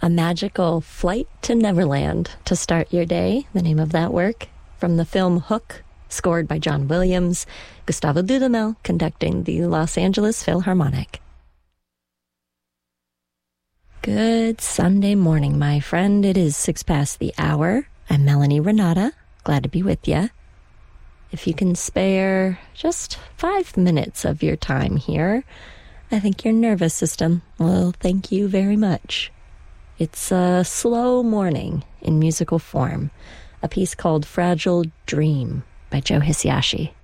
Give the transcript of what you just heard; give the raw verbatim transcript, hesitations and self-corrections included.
A magical flight to Neverland to start your day, the name of that work, from the film Hook, scored by John Williams, Gustavo Dudamel conducting the Los Angeles Philharmonic. Good Sunday morning, my friend. It is six past the hour. I'm Melanie Renata. Glad to be with you. If you can spare just five minutes of your time here, I think your nervous system will thank you very much. It's a slow morning in musical form, a piece called Fragile Dream by Joe Hisaishi.